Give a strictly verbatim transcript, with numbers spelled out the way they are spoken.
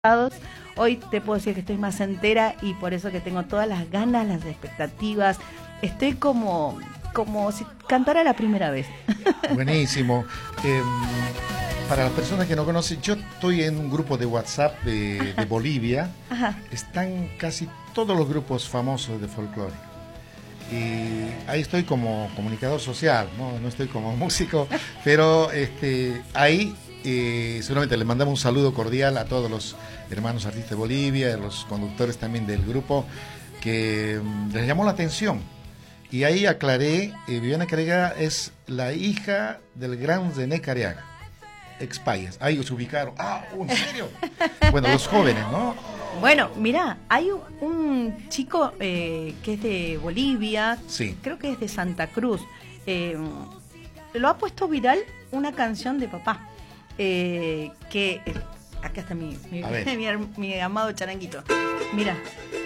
Hoy te puedo decir que estoy más entera y por eso que tengo todas las ganas, las expectativas. Estoy como, como si cantara la primera vez. Buenísimo. Eh, para las personas que no conocen, yo estoy en un grupo de WhatsApp de, de Bolivia. Ajá. Están casi todos los grupos famosos de folclore. Y ahí estoy como comunicador social, no, no estoy como músico, pero este, ahí eh, seguramente les mandamos un saludo cordial a todos los hermanos artistas de Bolivia, a los conductores también del grupo, que um, les llamó la atención. Y ahí aclaré, eh, Viviana Careaga es la hija del gran René Careaga, ex Payas. Ahí se ubicaron. Ah, ¿en serio? Bueno, los jóvenes, ¿no? Bueno, mirá, hay un chico eh, que es de Bolivia, sí. Creo que es de Santa Cruz, eh, lo ha puesto viral una canción de papá, eh, que, eh, acá está mi, mi, mi, mi amado charanguito, mira.